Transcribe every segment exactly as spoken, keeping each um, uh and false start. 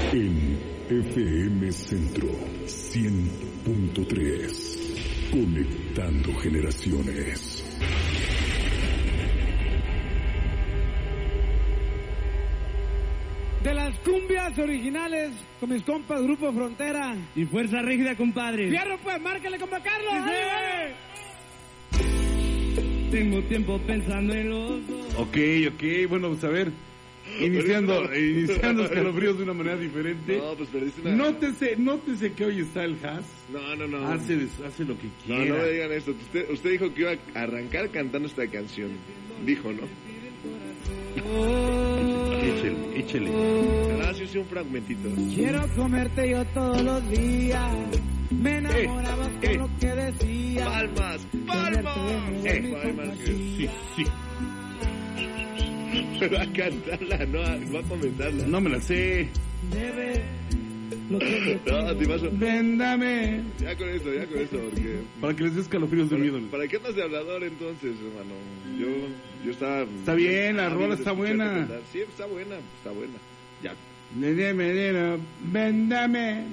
En F M Centro cien punto tres. Conectando generaciones. De las cumbias originales con mis compas Grupo Frontera y Fuerza Régida, compadre. Fierro, pues, márcale, compa Carlos. Sí, sí. Tengo tiempo pensando en los dos. Ok, ok, bueno, pues a ver. Iniciando, iniciando Escalofríos de una manera diferente. No, pues perdiste una... Nótese, nótese que hoy está el Has. No, no, no. Hace, hace lo que quiera. No, no me digan esto. Usted, usted dijo que iba a arrancar cantando esta canción. Dijo, ¿no? Échele, échele. Gracias, sí, un fragmentito. Quiero comerte yo todos los días. Me enamoraba eh, con eh. lo que decía. Palmas, palmas. Eh, palmas. Sí, sí. Va a cantarla, no, va a comentarla. No me la sé. Debe lo que no, te vas a... Véndame. Ya con eso, ya con eso, porque... Para que les des escalofríos de miedo. ¿Para qué andas de hablador entonces, hermano? Yo, yo estaba... Está bien, la rola está buena. Sí, está buena, está buena. Ya. Véndame, véndame.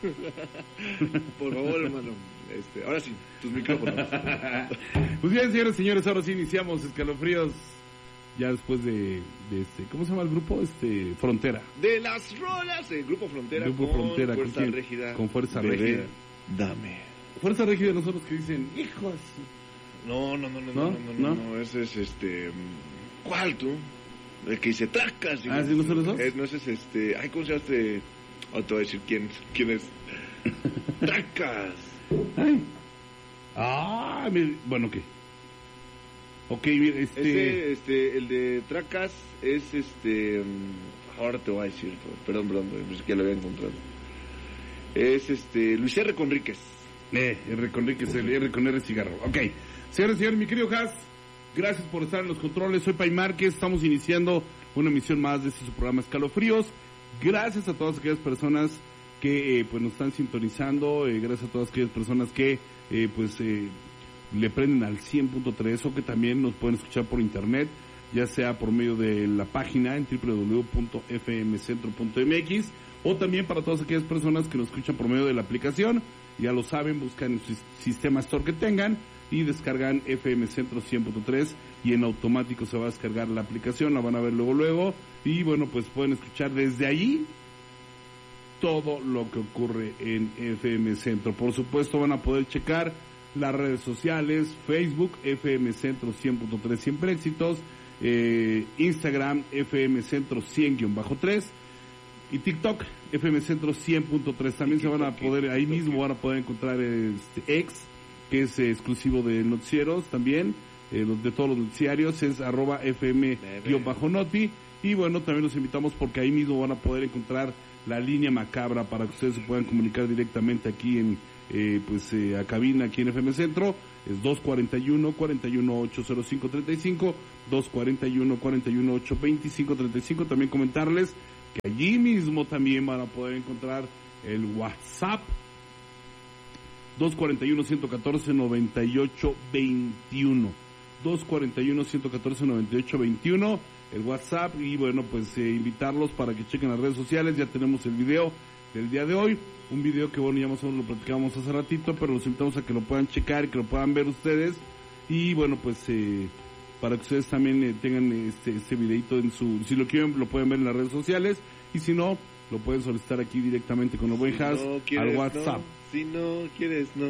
Por favor, hermano. Este, ahora sí, tus micrófonos. Pues bien, señores, señores, ahora sí iniciamos Escalofríos. Ya después de, de este, ¿cómo se llama el grupo? Este, Frontera. De las rolas, el Grupo Frontera. Grupo con Frontera, Fuerza con Régida. Con Fuerza Bebé, Régida. Dame. Fuerza Régida, nosotros que dicen, hijos. No, no, no, no, no, no, no, no, no, ese es este, ¿cuál tú? El que dice tracas. Ah, ¿sí no son esos? Es, no, ese es este, ay, ¿cómo se llama este? Oh, te voy a decir quién, quién es. Tracas. Ay. Ah, mire, bueno, ¿qué? Ok, mira, este... Ese, este, el de Tracas es, este... Ahora te voy a decir, perdón, perdón, pensé que ya lo había encontrado. Es, este, Luis R. Conríquez. Eh, R. Conríquez, el R con R cigarro. Ok, señores, señores, mi querido Has, gracias por estar en los controles. Soy Pai Márquez, estamos iniciando una emisión más de este su programa Escalofríos. Gracias a todas aquellas personas que, eh, pues, nos están sintonizando, eh, gracias a todas aquellas personas que, eh, pues, eh... le prenden al cien punto tres o que también nos pueden escuchar por internet, ya sea por medio de la página en doble u doble u doble u punto f m centro punto m x o también para todas aquellas personas que nos escuchan por medio de la aplicación. Ya lo saben, buscan en su sistema store que tengan y descargan F M Centro cien punto tres y en automático se va a descargar la aplicación, la van a ver luego luego y bueno, pues pueden escuchar desde allí todo lo que ocurre en F M Centro. Por supuesto van a poder checar las redes sociales, Facebook, F M Centro cien punto tres, siempre éxitos, eh, Instagram, F M Centro cien guión tres y TikTok, F M Centro cien punto tres. También se van a poder, ahí mismo van a poder encontrar este X, que es eh, exclusivo de noticieros también, eh, de todos los noticiarios, es arroba F M guión noti. Y bueno, también los invitamos porque ahí mismo van a poder encontrar la línea macabra para que ustedes se puedan comunicar directamente aquí en Eh, pues eh, a cabina aquí en F M Centro, es dos cuarenta y uno, cuarenta y uno, ocho cero cinco, treinta y cinco, dos cuarenta y uno, cuarenta y uno, ocho, veinticinco, treinta y cinco. También comentarles que allí mismo también van a poder encontrar el WhatsApp dos cuarenta y uno, ciento catorce, noventa y ocho, veintiuno, dos cuarenta y uno, ciento catorce, noventa y ocho, veintiuno, el WhatsApp. Y bueno, pues eh, invitarlos para que chequen las redes sociales. Ya tenemos el video del día de hoy, un video que bueno, ya más o menos lo platicábamos hace ratito, pero los invitamos a que lo puedan checar y que lo puedan ver ustedes, y bueno, pues eh, para que ustedes también eh, tengan este este videito en su, si lo quieren lo pueden ver en las redes sociales, y si no, lo pueden solicitar aquí directamente con el buen Has no al WhatsApp. No. Si no quieres, no.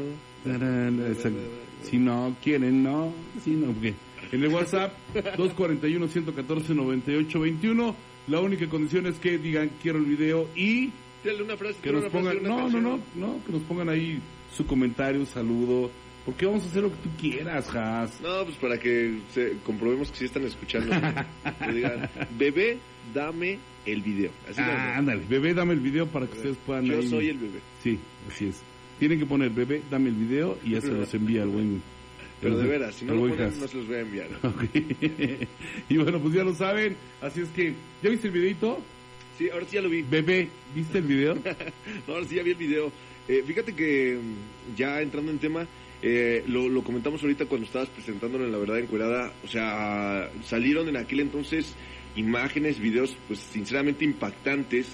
Si no quieren, no. Si no, ¿qué? En el WhatsApp, dos cuarenta y uno, ciento catorce, noventa y ocho, veintiuno. La única condición es que digan quiero el video y una frase, que nos una pongan, frase, no, no, no, no, que nos pongan ahí su comentario, saludo, porque vamos a hacer lo que tú quieras, Has. No, pues para que se, comprobemos que sí están escuchando. Que digan, bebé, dame el video. Así ah, ándale, bebé, dame el video para que bebé. Ustedes puedan. Yo ahí... soy el bebé. Sí, así es. Tienen que poner bebé, dame el video y ya se los envía al buen. Pero de veras, si no lo ponen, no se los voy a enviar. Okay. Y bueno, pues ya lo saben, así es que, ¿ya viste el videito? Sí, ahora sí ya lo vi. Bebé, ¿viste el video? No, ahora sí ya vi el video. Eh, fíjate que ya entrando en tema, eh, lo, lo comentamos ahorita cuando estabas presentándolo en La Verdad Encuerada. O sea, salieron en aquel entonces imágenes, videos, pues sinceramente impactantes,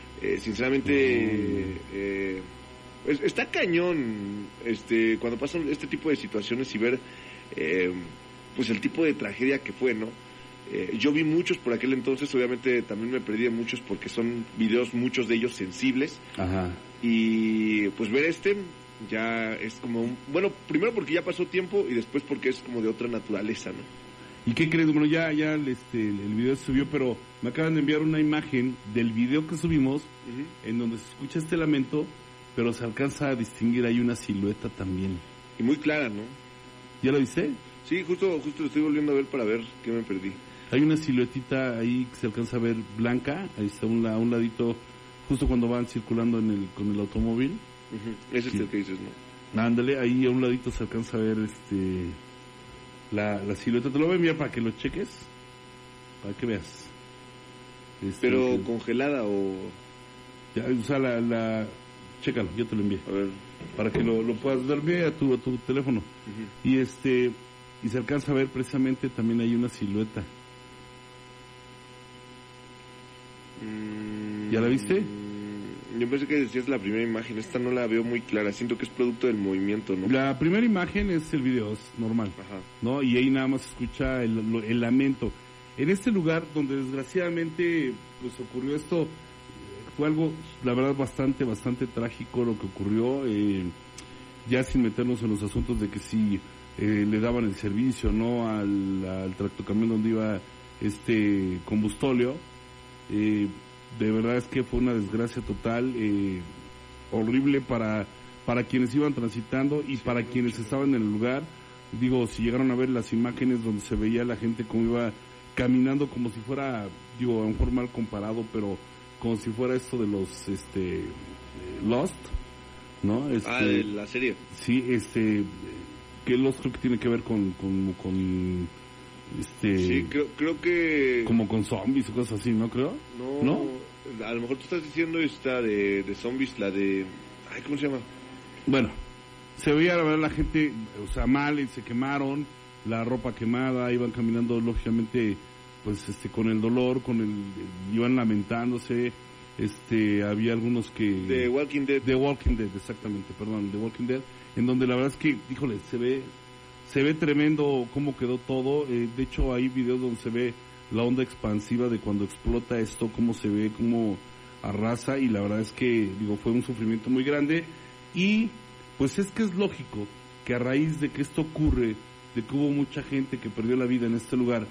Eh, sinceramente, eh, es, está cañón este cuando pasan este tipo de situaciones y ver eh, pues el tipo de tragedia que fue, ¿no? Eh, yo vi muchos por aquel entonces, obviamente también me perdí de muchos porque son videos, muchos de ellos sensibles. Ajá. Y pues ver este ya es como un... Bueno, primero porque ya pasó tiempo y después porque es como de otra naturaleza, ¿no? ¿Y qué crees? Bueno, ya, ya este, el video se subió, pero me acaban de enviar una imagen del video que subimos, uh-huh, en donde se escucha este lamento, pero se alcanza a distinguir ahí una silueta también. Y muy clara, ¿no? ¿Ya lo viste? Sí, justo, justo lo estoy volviendo a ver para ver qué me perdí. Hay una siluetita ahí que se alcanza a ver blanca, ahí está un, la, un ladito, justo cuando van circulando en el, con el automóvil. Uh-huh. Ese sí, es el que dices, ¿no? Ándale, ahí a un ladito se alcanza a ver este la, la silueta. Te lo voy a enviar para que lo cheques, para que veas. Este, Pero este, congelada o... Ya, o sea, la, la... Chécalo, yo te lo envié. A ver. Para que lo, lo puedas darme a tu, a tu teléfono. Uh-huh. Y este... Y se alcanza a ver precisamente también hay una silueta. ¿Ya la viste? Yo pensé que decías la primera imagen, esta no la veo muy clara, siento que es producto del movimiento, ¿no? La primera imagen es el video, es normal, ajá, ¿no? Y ahí nada más se escucha el, el lamento. En este lugar donde desgraciadamente pues ocurrió esto, fue algo, la verdad, bastante, bastante trágico lo que ocurrió, eh, ya sin meternos en los asuntos de que si eh, le daban el servicio, ¿no? Al, al tractocamión donde iba este combustóleo. Eh, de verdad es que fue una desgracia total, eh, horrible para para quienes iban transitando y sí, para quienes sí. estaban en el lugar. Digo, si llegaron a ver las imágenes donde se veía la gente como iba caminando como si fuera, digo, a un formal comparado, pero como si fuera esto de los este Lost, ¿no? Este, ah, de la serie. Sí, este que Lost creo que tiene que ver con con, con este sí, creo, creo que como con zombies o cosas así, ¿no creo? No, ¿no? A lo mejor tú estás diciendo esta de, de zombies, la de... Ay, ¿cómo se llama? Bueno, se veía la verdad la gente, o sea, mal, y se quemaron, la ropa quemada, iban caminando lógicamente, pues, este, con el dolor, con el, iban lamentándose, este, había algunos que... The Walking Dead. The Walking Dead, exactamente, perdón, The Walking Dead, en donde la verdad es que, híjole, se ve... Se ve tremendo cómo quedó todo. Eh, de hecho, hay videos donde se ve la onda expansiva de cuando explota esto, cómo se ve, cómo arrasa. Y la verdad es que, digo, fue un sufrimiento muy grande. Y, pues es que es lógico que a raíz de que esto ocurre, de que hubo mucha gente que perdió la vida en este lugar,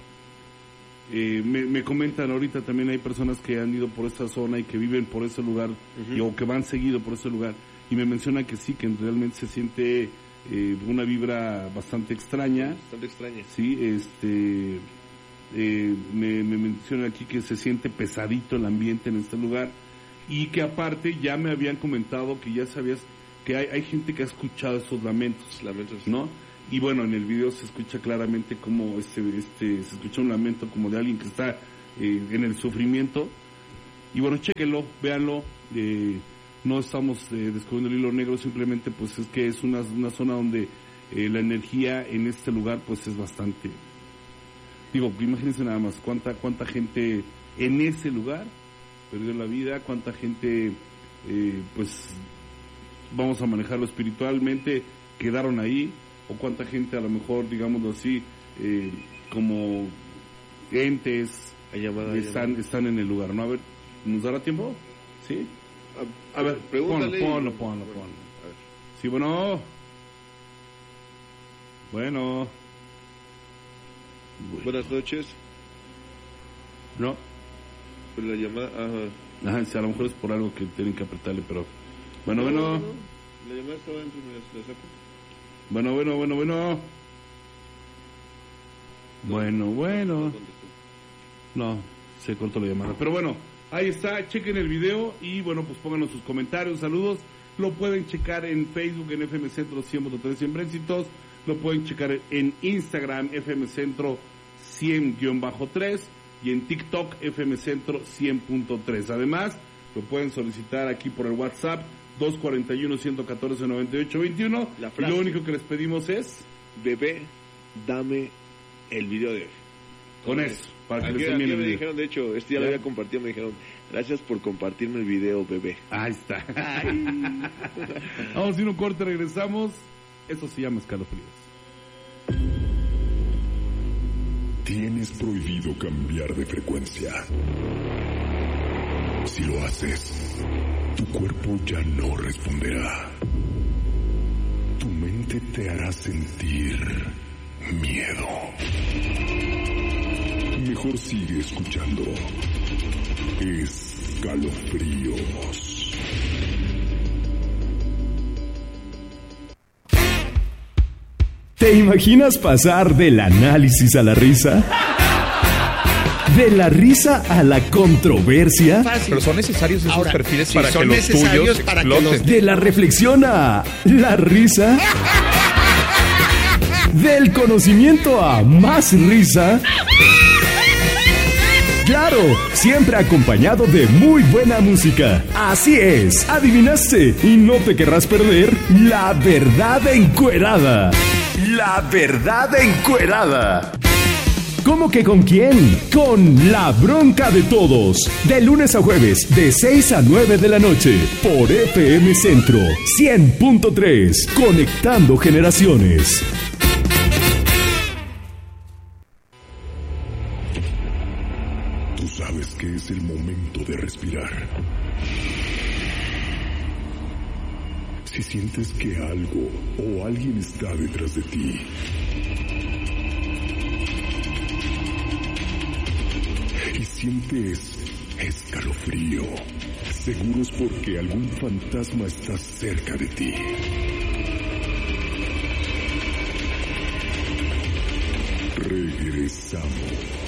eh, me, me comentan ahorita también hay personas que han ido por esta zona y que viven por ese lugar, uh-huh, y, o que van seguido por ese lugar. Y me mencionan que sí, que realmente se siente... Eh, una vibra bastante extraña. Bastante extraña. Sí, este, eh, me, me mencionan aquí que se siente pesadito el ambiente en este lugar y que aparte ya me habían comentado que ya sabías que hay, hay gente que ha escuchado esos lamentos, lamentos, ¿no? Y bueno, en el video se escucha claramente como este, este, se escucha un lamento como de alguien que está eh, en el sufrimiento. Y bueno, chéquenlo, véanlo. Eh, No estamos eh, descubriendo el hilo negro, simplemente pues es que es una, una zona donde eh, la energía en este lugar pues es bastante... Digo, imagínense nada más cuánta cuánta gente en ese lugar perdió la vida, cuánta gente eh, pues vamos a manejarlo espiritualmente, quedaron ahí, o cuánta gente a lo mejor, digámoslo así, eh, como entes llamada, están, están en el lugar, ¿no? A ver, ¿nos dará tiempo? ¿Sí? A ver, pregúntale. Ponlo, ponlo, ponlo, ponlo. Bueno, sí, bueno. Bueno. Bueno. Buenas noches. No. Pues la llamada, ajá. Ajá, sí, a lo mejor es por algo que tienen que apretarle, pero... Bueno, no, bueno. No, no. La llamada estaba dentro, mira, la saco. Bueno, bueno, bueno, bueno. No, bueno, bueno. No, se cortó la llamada. Pero bueno, ahí está, chequen el video y bueno, pues pónganos sus comentarios, saludos. Lo pueden checar en Facebook en F M Centro cien punto tres Siempre Éxitos. Lo pueden checar en Instagram F M Centro cien guión tres y en TikTok F M Centro cien punto tres. Además, lo pueden solicitar aquí por el WhatsApp dos cuatro uno, uno uno cuatro, nueve ocho dos uno. La frase, y lo único que les pedimos es: bebé, dame el video de hoy. Con eso, para que aquí, les envíen aquí el me video. dijeron, de hecho, este ya lo había compartido, me dijeron, Gracias por compartirme el video, bebé. Ahí está. Vamos a ir a un corte, regresamos. Eso se llama escalofríos. Tienes prohibido cambiar de frecuencia. Si lo haces, tu cuerpo ya no responderá. Tu mente te hará sentir miedo. Mejor sigue escuchando Escalofríos. ¿Te imaginas pasar del análisis a la risa? ¿De la risa a la controversia? Pero son necesarios esos Ahora, perfiles sí, para son que los necesarios tuyos para que exploten. los- ¿De la reflexión a la risa? ¿Del conocimiento a más risa? Claro, siempre acompañado de muy buena música. Así es, adivinaste y no te querrás perder La Verdad Encuerada. La Verdad Encuerada. ¿Cómo que con quién? Con La Bronca de Todos. De lunes a jueves, de seis a nueve de la noche. Por F M Centro cien punto tres. Conectando generaciones. Tú sabes que es el momento de respirar. Si sientes que algo o alguien está detrás de ti, y sientes escalofrío, seguro es porque algún fantasma está cerca de ti. Regresamos.